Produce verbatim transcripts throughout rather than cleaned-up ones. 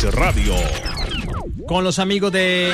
Radio. Con los amigos de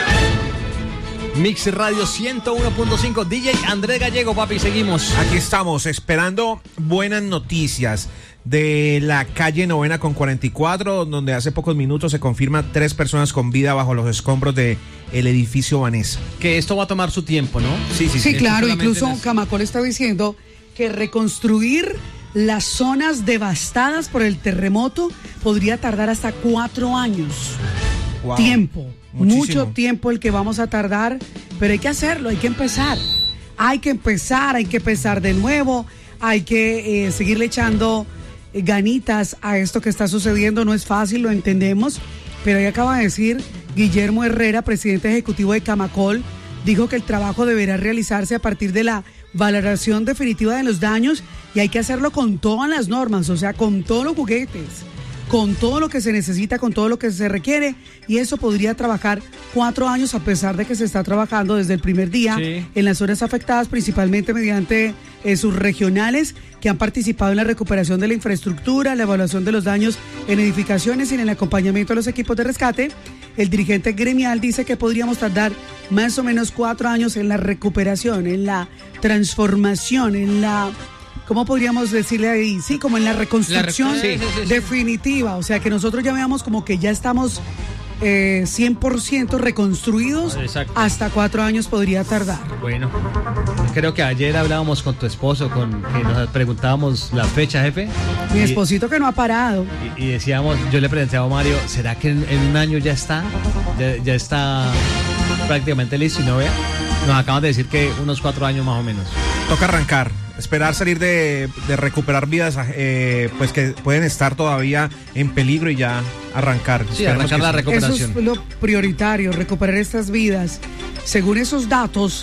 Mix Radio ciento uno punto cinco, D J Andrés Gallego, papi, seguimos. Aquí estamos esperando buenas noticias de la calle Novena con cuarenta y cuatro, donde hace pocos minutos se confirma tres personas con vida bajo los escombros de el edificio Vanessa. Que esto va a tomar su tiempo, ¿no? Sí, sí, sí. Sí, claro, incluso las... Camacol está diciendo que reconstruir las zonas devastadas por el terremoto podría tardar hasta cuatro años. Wow. Tiempo, muchísimo. Mucho tiempo el que vamos a tardar, pero hay que hacerlo, hay que empezar. Hay que empezar, hay que empezar de nuevo, hay que eh, seguirle echando eh, ganitas a esto que está sucediendo. No es fácil, lo entendemos, pero ahí acaba de decir Guillermo Herrera, presidente ejecutivo de Camacol, dijo que el trabajo deberá realizarse a partir de la valoración definitiva de los daños y hay que hacerlo con todas las normas, o sea, con todos los juguetes, con todo lo que se necesita, con todo lo que se requiere, y eso podría trabajar cuatro años, a pesar de que se está trabajando desde el primer día sí. en las zonas afectadas, principalmente mediante eh, sus regionales que han participado en la recuperación de la infraestructura, la evaluación de los daños en edificaciones y en el acompañamiento de los equipos de rescate. El dirigente gremial dice que podríamos tardar más o menos cuatro años en la recuperación, en la transformación, en la... ¿Cómo podríamos decirle ahí? Sí, como en la reconstrucción la rec- sí, sí, sí, definitiva. O sea, que nosotros ya veamos como que ya estamos eh, cien por ciento reconstruidos. Exacto. Hasta cuatro años podría tardar. Bueno, creo que ayer hablábamos con tu esposo, con que nos preguntábamos la fecha, jefe. Mi y, esposito que no ha parado. Y, y decíamos, yo le pregunté a Mario, ¿será que en, en un año ya está? Ya, ya está prácticamente listo y no vea. Nos acaban de decir que unos cuatro años más o menos. Toca arrancar. Esperar salir de, de recuperar vidas eh, pues que pueden estar todavía en peligro y ya arrancar. Sí, arrancar la recuperación. Eso es lo prioritario, recuperar estas vidas. Según esos datos,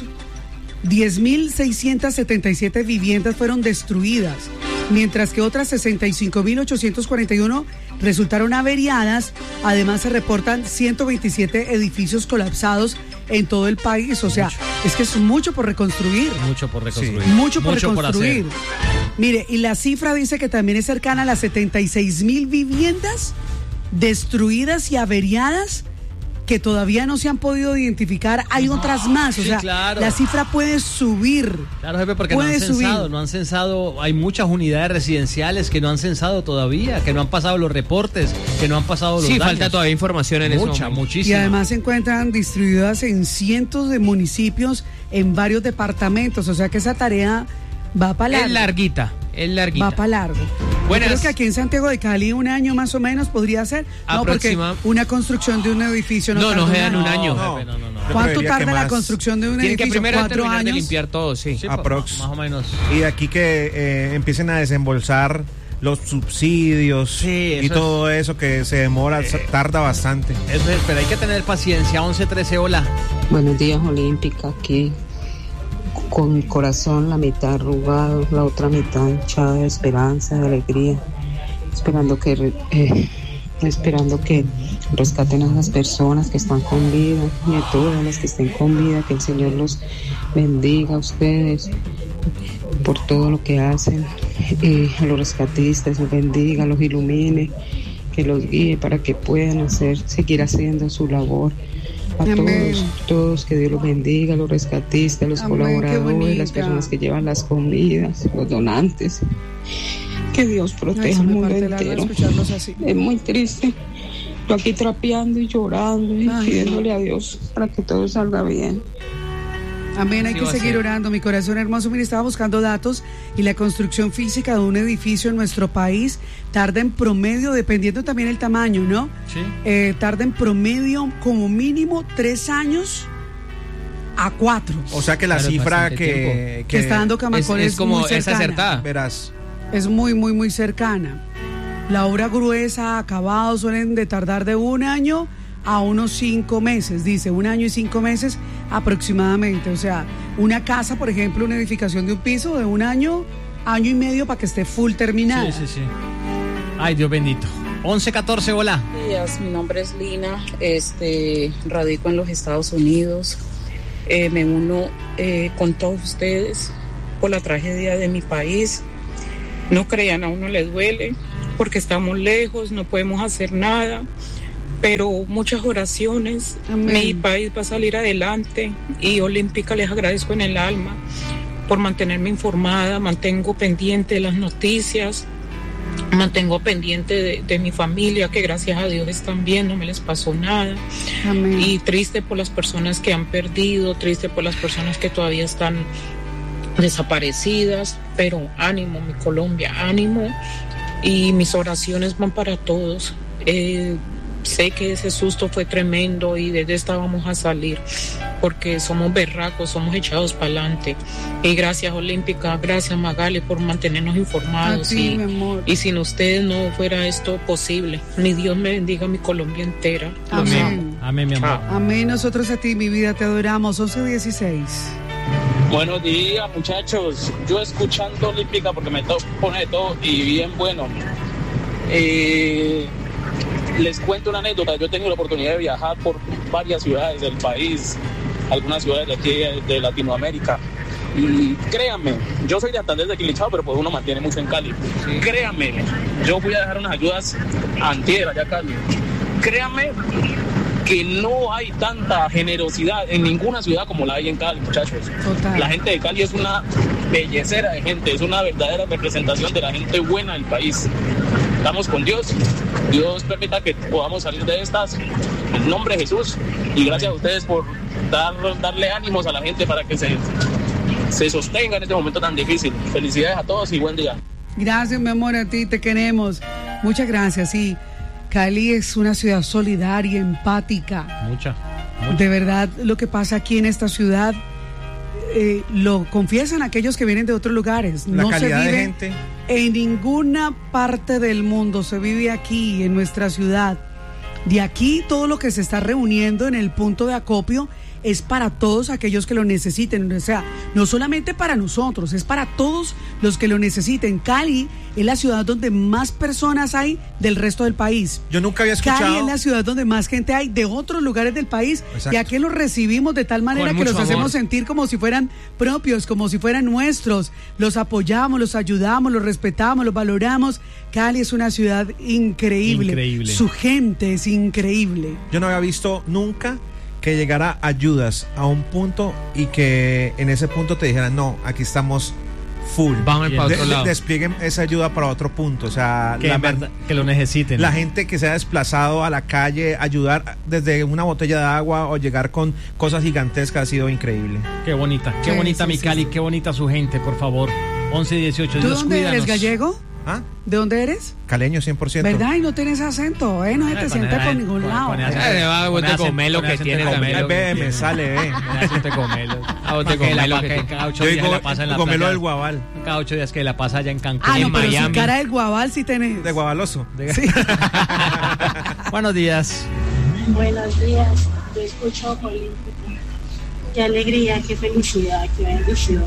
diez mil seiscientas setenta y siete viviendas fueron destruidas, mientras que otras sesenta y cinco mil ochocientos cuarenta y uno resultaron averiadas. Además, se reportan ciento veintisiete edificios colapsados en todo el país. O sea, mucho. Es que es mucho por reconstruir. Mucho por reconstruir. Sí. Mucho por mucho reconstruir. Por Mire, y la cifra dice que también es cercana a las setenta y seis mil viviendas destruidas y averiadas que todavía no se han podido identificar. Hay otras más, o sí, sea, claro. La cifra puede subir. Claro, jefe, porque puede no han censado, subir. no han censado, hay muchas unidades residenciales que no han censado todavía, que no han pasado los reportes, que no han pasado los sí, daños. Falta todavía información en eso. Mucha, muchísima. Y además se encuentran distribuidas en cientos de municipios, en varios departamentos, o sea que esa tarea va para largo. Es larguita, es larguita. Va para largo. Buenas. Creo que aquí en Santiago de Cali un año más o menos podría ser. No, Aproxima... porque una construcción de un edificio no, no tarda no se dan un un año. No, no, no, no. ¿Cuánto tarda la construcción de un Tienen edificio? Que primero ¿Cuatro terminar años? De limpiar todo, sí. sí Aprox. Más o menos. Y de aquí que eh, empiecen a desembolsar los subsidios sí, y todo es... eso que se demora, eh, tarda bastante. Es, pero hay que tener paciencia. once trece, hola. Buenos días, Olímpica, aquí con mi corazón, la mitad arrugado, la otra mitad hinchada de esperanza, de alegría, esperando que eh, esperando que rescaten a las personas que están con vida y a todas las que estén con vida, que el Señor los bendiga a ustedes por todo lo que hacen, y a los rescatistas los bendiga, los ilumine, que los guíe para que puedan hacer, seguir haciendo su labor. A Amén. todos, todos, que Dios los bendiga, los rescatistas, los Amén, colaboradores, las personas que llevan las comidas, los donantes. Que Dios proteja al mundo entero. Es muy triste. Yo aquí trapeando y llorando y Ay, pidiéndole a Dios para que todo salga bien. Amén, hay sí, que seguir orando, mi corazón hermoso. Mire, estaba buscando datos y la construcción física de un edificio en nuestro país tarda en promedio, dependiendo también el tamaño, ¿no? Sí. Eh, tarda en promedio como mínimo tres años a cuatro. O sea que la claro, cifra que, que, que está dando Camacol es, es, es como muy cercana. Es acertada. Verás. Es muy, muy, muy cercana. La obra gruesa, acabados, suelen de tardar de un año a unos cinco meses, dice, un año y cinco meses aproximadamente. O sea, una casa, por ejemplo, una edificación de un piso de un año, año y medio para que esté full terminada. Sí, sí, sí. Ay, Dios bendito. once catorce, hola. Buenos días, mi nombre es Lina, este, radico en los Estados Unidos. Eh, me uno eh, con todos ustedes por la tragedia de mi país. No crean, a uno le duele porque estamos lejos, no podemos hacer nada, pero muchas oraciones. Amén. Mi país va a salir adelante y Olímpica les agradezco en el alma por mantenerme informada, mantengo pendiente de las noticias, mantengo pendiente de, de mi familia, que gracias a Dios están bien, no me les pasó nada. Amén. Y triste por las personas que han perdido, triste por las personas que todavía están desaparecidas, pero ánimo, mi Colombia, ánimo, y mis oraciones van para todos. Eh, sé que ese susto fue tremendo y desde esta vamos a salir, porque somos berracos, somos echados para adelante. Y gracias Olímpica, gracias Magali por mantenernos informados. Ti, y, mi amor. y sin ustedes no fuera esto posible. Mi Dios me bendiga a mi Colombia entera. Amén. Amén, mi amor. Amén, nosotros a ti, mi vida, te adoramos. once dieciséis. Buenos días, muchachos. Yo escuchando Olímpica porque me to- pone de todo y bien bueno. Eh... Les cuento una anécdota. Yo he tenido la oportunidad de viajar por varias ciudades del país, algunas ciudades de aquí de Latinoamérica. Y créanme, yo soy de Santander, de Quilichao, pero pues uno mantiene mucho en Cali. Sí. Créanme, yo voy a dejar unas ayudas antier allá a Cali. Créanme que no hay tanta generosidad en ninguna ciudad como la hay en Cali, muchachos. Total. La gente de Cali es una bellecera de gente, es una verdadera representación de la gente buena del país. Estamos con Dios. Dios permita que podamos salir de estas en nombre de Jesús, y gracias a ustedes por dar, darle ánimos a la gente para que se, se sostenga en este momento tan difícil. Felicidades a todos y buen día. Gracias, mi amor, a ti te queremos. Muchas gracias. Sí, Cali es una ciudad solidaria, empática. Mucha, mucha. De verdad, lo que pasa aquí en esta ciudad eh, lo confiesan aquellos que vienen de otros lugares. La no calidad se vive de gente. En ninguna parte del mundo se vive aquí, en nuestra ciudad. De aquí todo lo que se está reuniendo en el punto de acopio es para todos aquellos que lo necesiten. O sea, no solamente para nosotros, es para todos los que lo necesiten. Cali es la ciudad donde más personas hay del resto del país. Yo nunca había escuchado. Cali es la ciudad donde más gente hay de otros lugares del país. Exacto. Y aquí los recibimos de tal manera Con que los amor. hacemos sentir como si fueran propios, como si fueran nuestros. Los apoyamos, los ayudamos, los respetamos, los valoramos. Cali es una ciudad increíble. Increíble. Su gente es increíble. Yo no había visto nunca que llegara ayudas a un punto y que en ese punto te dijeran, no, aquí estamos full. Vamos para otro de, lado. Desplieguen esa ayuda para otro punto. O sea, que, la, verdad, que lo necesiten. La gente que se ha desplazado a la calle, ayudar desde una botella de agua o llegar con cosas gigantescas ha sido increíble. Qué bonita, qué sí, bonita sí, mi Cali, sí, sí. Qué bonita su gente, por favor. once dieciocho, ¿Tú Dios dónde cuídanos. eres, gallego? ¿Ah? ¿De dónde eres? Caleño, cien por ciento. ¿Verdad? Y no tienes acento, ¿eh? No se te sienta por ningún lado. A vos te comés lo que tiene también. Ve, me sale, eh. te comelo. A vos te comés lo que tiene. Cada ocho días la pasa en la playa. Comelo del Guabal. Cada ocho días que la pasa allá en Cancún. Ah, no, en pero Miami. si cara del Guabal sí tenés. De Guabaloso. Sí. Buenos días. Buenos días. Yo escucho Olímpica. Qué alegría, qué felicidad, qué bendición.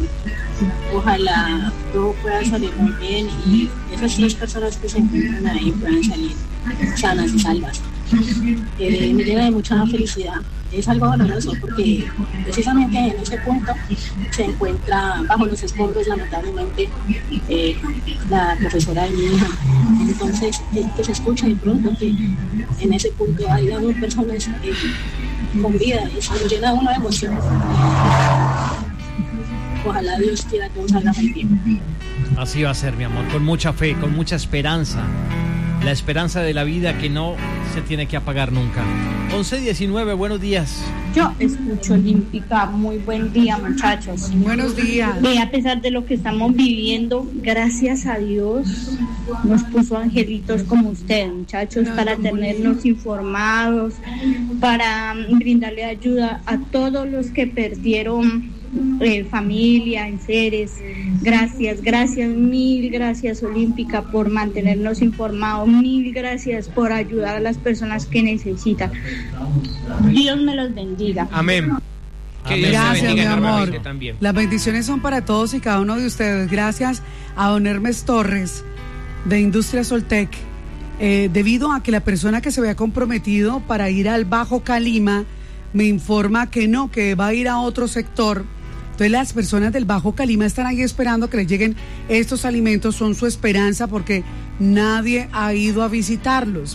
Ojalá todo pueda salir muy bien y esas tres personas que se encuentran ahí puedan salir sanas y salvas. Eh, me llena de mucha felicidad. Es algo doloroso porque precisamente en ese punto se encuentra bajo los escombros, lamentablemente, eh, la profesora de mi hija. Entonces, eh, que se escucha de pronto que en ese punto hay aún personas eh, con vida, eso nos llena uno de emoción. Ojalá Dios quiera que nos salga muy bien. Así va a ser, mi amor, con mucha fe, con mucha esperanza. La esperanza de la vida que no se tiene que apagar nunca. once diecinueve, buenos días. Yo escucho Olímpica, muy buen día, muchachos. Buenos días. Y a pesar de lo que estamos viviendo, gracias a Dios nos puso angelitos como ustedes, muchachos, no, para no, tenernos informados, para brindarle ayuda a todos los que perdieron Eh, familia, en seres. Gracias, gracias, mil gracias Olímpica por mantenernos informados, mil gracias por ayudar a las personas que necesitan. Dios me los bendiga. Amén. Que Dios gracias, mi amor. Las bendiciones son para todos y cada uno de ustedes. Gracias a don Hermes Torres de Industria Soltec. Eh, debido a que la persona que se había comprometido para ir al Bajo Calima me informa que no, que va a ir a otro sector. Entonces las personas del Bajo Calima están ahí esperando que les lleguen estos alimentos, son su esperanza porque nadie ha ido a visitarlos.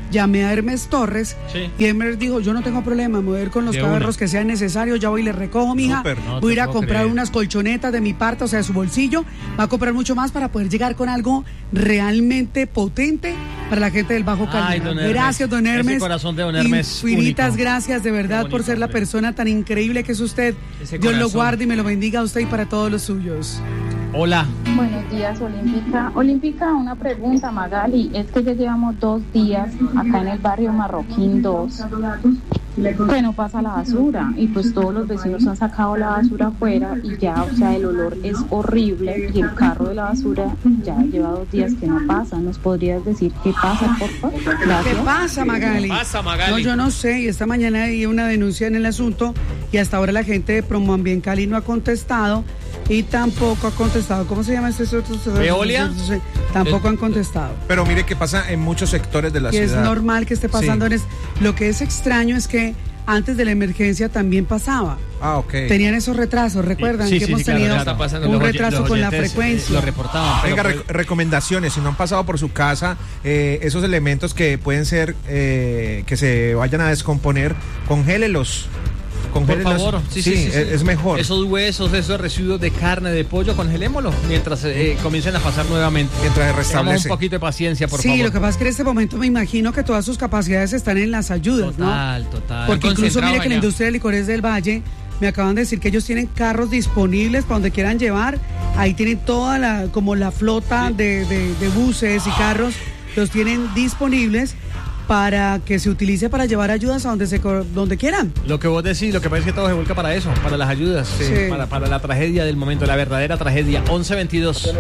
llamé a Hermes Torres sí. y Hermes dijo, yo no tengo problema, me voy a ir con los de carros una. que sean necesarios, ya voy y le recojo, mija, Super, no, voy a ir a comprar creer. unas colchonetas de mi parte, o sea, de su bolsillo, va a comprar mucho más para poder llegar con algo realmente potente para la gente del Bajo California. Gracias, don Hermes. Ese corazón de don Hermes infinitas único. Gracias, de verdad, bonito, por ser la hombre. persona tan increíble que es usted. Ese Dios corazón. lo guarde y me lo bendiga a usted y para todos los suyos. Hola. Buenos días, Olímpica. Olímpica, una pregunta, Magali. Es que ya llevamos dos días acá en el barrio Marroquín dos que no pasa la basura y pues todos los vecinos han sacado la basura afuera y ya, o sea, el olor es horrible y el carro de la basura ya lleva dos días que no pasa. ¿Nos podrías decir qué pasa, por favor? Gracias. ¿Qué pasa, Magali? ¿Qué pasa, Magali? No, yo no sé, y esta mañana hay una denuncia en el asunto y hasta ahora la gente de Promoambiente Cali no ha contestado y tampoco ha contestado. ¿Cómo se llama este otro? ¿Veolia? Tampoco han contestado. Pero mire que pasa en muchos sectores de la y ciudad. Es normal que esté pasando. Sí. En es, lo que es extraño es que antes de la emergencia también pasaba. Ah, ok. Tenían esos retrasos, ¿recuerdan? Sí, que sí, hemos sí, claro, tenido está pasando. un los retraso los con la frecuencia. Lo reportaban. Venga, pues, re- recomendaciones. Si no han pasado por su casa, eh, esos elementos que pueden ser, eh, que se vayan a descomponer, congélelos. Por favor, sí, sí, sí, sí, es mejor. Esos huesos, esos residuos de carne, de pollo, congelémoslos mientras eh, comiencen a pasar nuevamente. Mientras se restablece. Tengamos un poquito de paciencia, por sí, favor. Sí, lo que pasa es que en este momento me imagino que todas sus capacidades están en las ayudas, total, ¿no? Total, total. Porque incluso mire que la industria de licores del Valle me acaban de decir que ellos tienen carros disponibles para donde quieran llevar. Ahí tienen toda la, como la flota sí. de, de, de buses y carros, los tienen disponibles para que se utilice para llevar ayudas a donde se donde quieran. Lo que vos decís, lo que pasa es que todo se vuelca para eso, para las ayudas, sí. Sí. Para, para la tragedia del momento, la verdadera tragedia. once veintidós.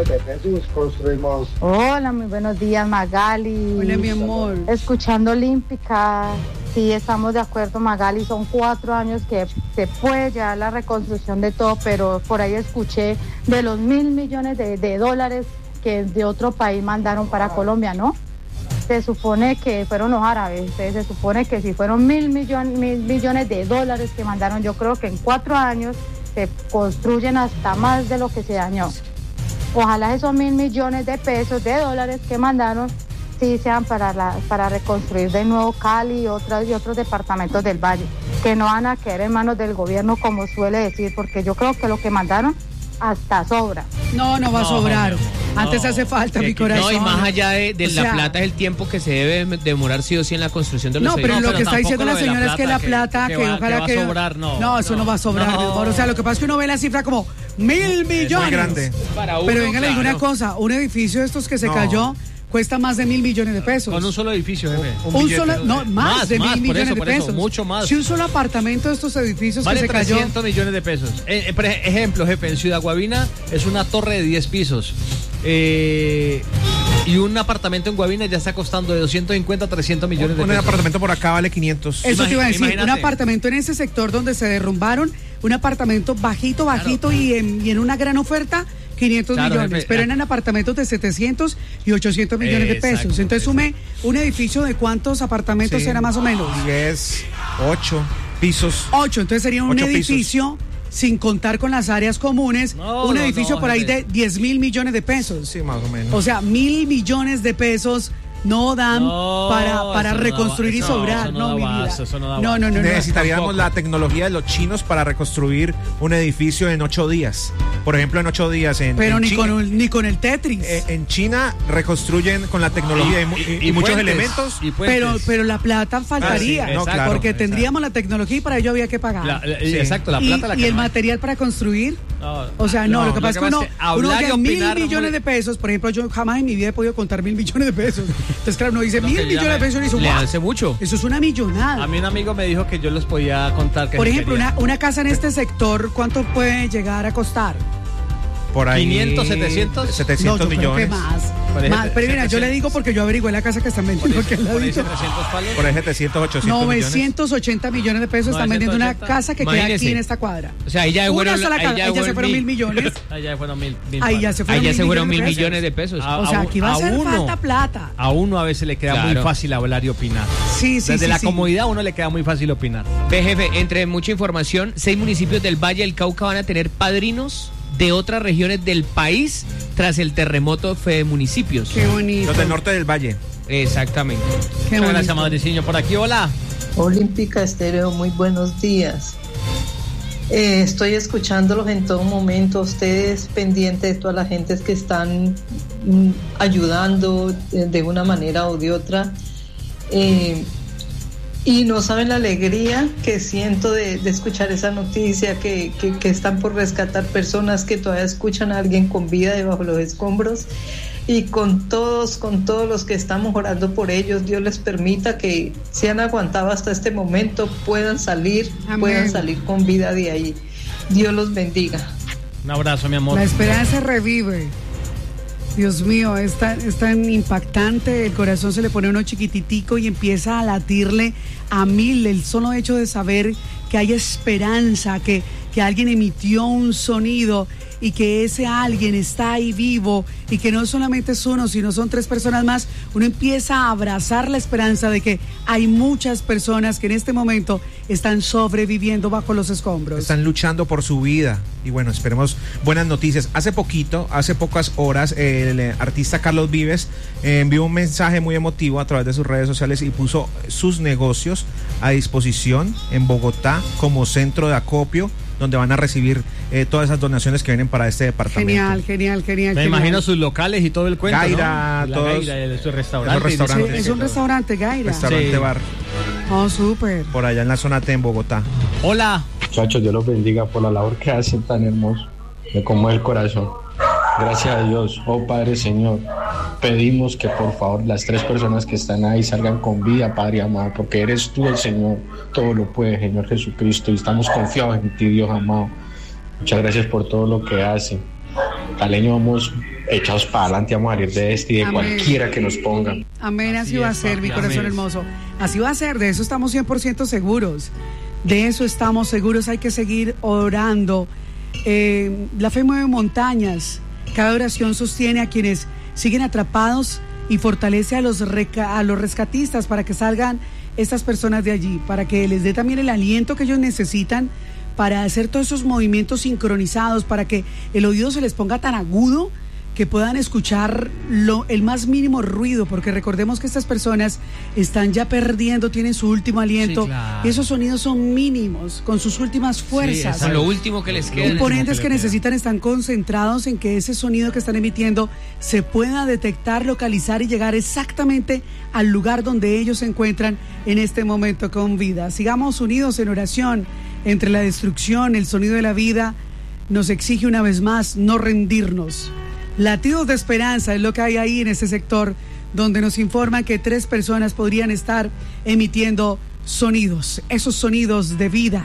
Hola, muy buenos días, Magali. Hola, mi amor. Escuchando Olímpica, sí, estamos de acuerdo, Magali, son cuatro años que se puede llevar la reconstrucción de todo, pero por ahí escuché de los mil millones de, de dólares que de otro país mandaron para Colombia, ¿no? Se supone que fueron los árabes, se supone que si fueron mil, millon, mil millones de dólares que mandaron, yo creo que en cuatro años se construyen hasta más de lo que se dañó. Ojalá esos mil millones de pesos, de dólares que mandaron, sí sean para, la, para reconstruir de nuevo Cali y otros, y otros departamentos del Valle, que no van a quedar en manos del gobierno como suele decir, porque yo creo que lo que mandaron hasta sobra. No, no va a sobrar. No, Antes no, hace falta, mi corazón. No, y más allá de, de la sea, plata es el tiempo que se debe demorar sí o sí en la construcción de los No, pero edificios. lo que está diciendo la señora es que la plata, que, que, que ojalá que... Va a sobrar, no, no, eso no, no va a sobrar. No. O sea, lo que pasa es que uno ve la cifra como mil millones. Es muy grande. Para uno, pero venga, le digo una cosa, un edificio de estos que se no. cayó cuesta más de mil millones de pesos. Con un solo edificio, jefe. Un, un solo, no, más, más de más, mil millones eso, de pesos. Eso, mucho más. Si un solo apartamento de estos edificios vale que se cayó. trescientos millones de pesos. Eh, eh, por ejemplo, jefe, en Ciudad Guavina es una torre de diez pisos. Eh, y un apartamento en Guavina ya está costando de doscientos cincuenta a trescientos millones de un pesos. Un apartamento por acá vale quinientos. Eso Imag- te iba a decir, imagínate. Un apartamento en ese sector donde se derrumbaron, un apartamento bajito, bajito claro. y, en, y en una gran oferta, quinientos claro, millones, jefe, pero eran apartamentos de setecientos y ochocientos millones exacto, de pesos. Entonces sume un edificio de cuántos apartamentos sí, era más o menos. diez, ocho pisos. ocho, entonces sería un edificio pisos. Sin contar con las áreas comunes, no, un edificio no, no, por ahí jefe. de diez mil millones de pesos. Sí, más o menos. O sea, mil millones de pesos no dan no, para, para reconstruir no da, y sobrar. No, no, mi vida. Eso, eso no, da no, no, no, Necesitaríamos no, la tecnología de los chinos para reconstruir un edificio en ocho días. Por ejemplo, en ocho días en Pero en ni, China, con un, ni con el Tetris. Eh, en China reconstruyen con la tecnología y, y, y, y muchos puentes, elementos. Y pero, pero la plata faltaría. Ah, sí, no, claro, porque exacto. tendríamos la tecnología y para ello había que pagar. La, la, sí. Exacto, la plata y, la que y el no material para construir. No, o sea, no, no lo que pasa es que uno, uno de mil millones muy... de pesos, por ejemplo, yo jamás en mi vida he podido contar mil millones de pesos. Entonces, claro, uno dice mil millones de pesos y dice, le hace mucho. Eso es una millonada. A mí un amigo me dijo que yo los podía contar. Que por ejemplo, una, una casa en este sector, ¿cuánto puede llegar a costar? Por ahí quinientos, setecientos, setecientos no, millones. Creo que más. más. Pero mira, yo le digo porque yo averigué la casa que están vendiendo. Por, por ahí Por ahí setecientos, ochocientos novecientos ochenta millones de pesos están vendiendo una casa que queda aquí en esta cuadra. O sea, ahí ya una fueron, sola ahí casa, ya ahí ya se fueron mil millones. Ahí ya fueron mil, mil Ahí ya se fueron, ahí ya mil, se fueron millones mil millones de pesos. A, o sea, aquí va a, a hacer uno, falta plata. A uno a veces le queda claro. muy fácil hablar y opinar. Sí, sí, Desde sí, la sí. comodidad a uno le queda muy fácil opinar. Ve, jefe, entre mucha información, seis municipios del Valle del Cauca van a tener padrinos de otras regiones del país tras el terremoto fue de municipios. Qué bonito. Los del norte del Valle. Exactamente. Muchas gracias, Madriciño. Por aquí, hola. Olímpica Estéreo, muy buenos días. Eh, estoy escuchándolos en todo momento, ustedes pendientes de todas las gentes que están mm, ayudando de, de una manera o de otra. Eh, y no saben la alegría que siento de, de escuchar esa noticia, que, que, que están por rescatar personas que todavía escuchan a alguien con vida debajo de los escombros. Y con todos, con todos los que estamos orando por ellos, Dios les permita que si han aguantado hasta este momento puedan salir, Amén. puedan salir con vida de ahí. Dios los bendiga. Un abrazo, mi amor. La esperanza revive. Dios mío, es tan, es tan impactante, el corazón se le pone uno chiquititico y empieza a latirle a mil, el solo hecho de saber que hay esperanza, que, que alguien emitió un sonido y que ese alguien está ahí vivo y que no solamente es uno, sino son tres personas más. Uno empieza a abrazar la esperanza de que hay muchas personas que en este momento están sobreviviendo bajo los escombros. Están luchando por su vida y bueno, esperemos buenas noticias. Hace poquito, hace pocas horas, el artista Carlos Vives eh, envió un mensaje muy emotivo a través de sus redes sociales y puso sus negocios a disposición en Bogotá como centro de acopio, donde van a recibir eh, todas esas donaciones que vienen para este departamento. Genial, genial, genial. Me genial. imagino sus locales y todo el cuento, Gaira, ¿no? todos. Gaira, su restaurante. Esos restaurantes. Es, es un restaurante, Gaira. Restaurante Sí. bar. Oh, súper. Por allá en la zona T en Bogotá. Hola. Muchachos, Dios los bendiga por la labor que hacen tan hermoso. Me conmueve el corazón. Gracias a Dios, oh Padre Señor, pedimos que por favor las tres personas que están ahí salgan con vida, Padre amado, porque eres tú el Señor, todo lo puede, Señor Jesucristo, y estamos confiados en ti, Dios amado. Muchas gracias por todo lo que hacen. Caleño, vamos echados para adelante, vamos a salir de este y de Amén. Cualquiera que nos pongan. Amén, así, Así va a es, ser, papi, mi corazón amén. hermoso. Así va a ser, de eso estamos cien por ciento seguros. De eso estamos seguros, hay que seguir orando. Eh, la fe mueve montañas. Cada oración sostiene a quienes siguen atrapados y fortalece a los, reca- a los rescatistas para que salgan estas personas de allí, para que les dé también el aliento que ellos necesitan para hacer todos esos movimientos sincronizados, para que el oído se les ponga tan agudo que puedan escuchar lo, el más mínimo ruido, porque recordemos que estas personas están ya perdiendo, tienen su último aliento, Sí, claro. y esos sonidos son mínimos, con sus últimas fuerzas. Con lo último que les queda. Componentes que que le necesitan están concentrados en que ese sonido que están emitiendo se pueda detectar, localizar y llegar exactamente al lugar donde ellos se encuentran en este momento con vida. Sigamos unidos en oración. Entre la destrucción, el sonido de la vida nos exige una vez más no rendirnos. Latidos de esperanza es lo que hay ahí en ese sector, donde nos informan que tres personas podrían estar emitiendo sonidos, esos sonidos de vida.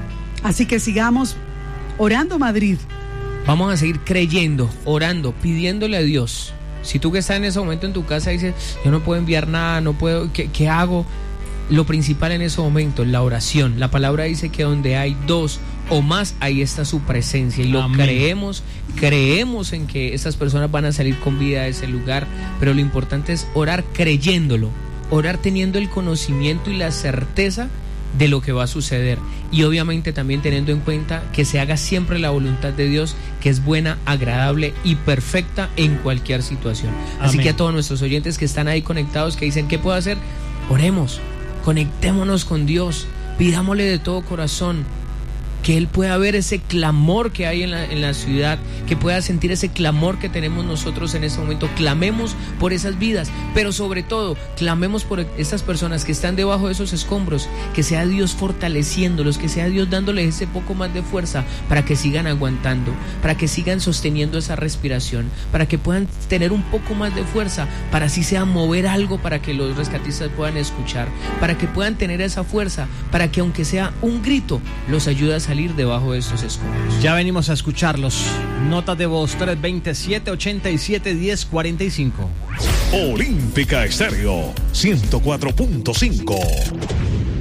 Así que sigamos orando, Madrid. Vamos a seguir creyendo, orando, pidiéndole a Dios. Si tú que estás en ese momento en tu casa dices, yo no puedo enviar nada, no puedo, ¿qué, qué hago? Lo principal en ese momento es la oración. La palabra dice que donde hay dos o más, ahí está su presencia. Y lo Amén. creemos, creemos en que estas personas van a salir con vida de ese lugar. Pero lo importante es orar creyéndolo, orar teniendo el conocimiento y la certeza de lo que va a suceder. Y obviamente también teniendo en cuenta que se haga siempre la voluntad de Dios, que es buena, agradable y perfecta en cualquier situación. Así Amén. que a todos nuestros oyentes que están ahí conectados, que dicen, ¿qué puedo hacer? Oremos. Conectémonos con Dios, pidámosle de todo corazón que Él pueda ver ese clamor que hay en la, en la ciudad, que pueda sentir ese clamor que tenemos nosotros en este momento. Clamemos por esas vidas, pero sobre todo, clamemos por estas personas que están debajo de esos escombros, que sea Dios fortaleciéndolos, que sea Dios dándoles ese poco más de fuerza para que sigan aguantando, para que sigan sosteniendo esa respiración, para que puedan tener un poco más de fuerza, para así sea mover algo para que los rescatistas puedan escuchar, para que puedan tener esa fuerza, para que aunque sea un grito, los ayude a salir debajo de estos escombros. Ya venimos a escucharlos. Notas de voz tres veintisiete, ochenta y siete, diez, cuarenta y cinco. Olímpica Estéreo ciento cuatro punto cinco.